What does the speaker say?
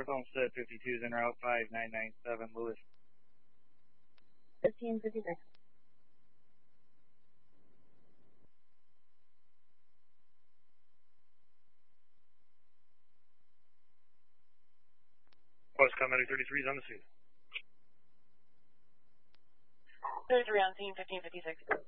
North Olmsted 52 is en route 5997 Lewis. 1556. West Commander 33 is on the scene. 33 on scene, 1556.